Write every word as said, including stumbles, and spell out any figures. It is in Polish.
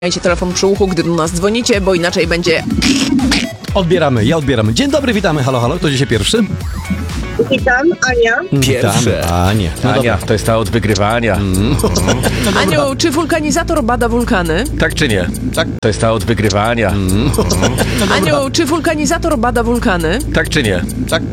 Miejcie telefon przy uchu, gdy do nas dzwonicie, bo inaczej będzie... Odbieramy, ja odbieram. Dzień dobry, witamy. Halo, halo, kto dzisiaj pierwszy? Witam, Ania. Pierwsze. Witam, Anie. No Ania, dobra. to jest ta od wygrywania. Mm. Aniu, czy wulkanizator bada wulkany? Tak czy nie? Tak. To jest ta od wygrywania. Mm. Aniu, czy wulkanizator bada wulkany? Tak czy nie? Tak.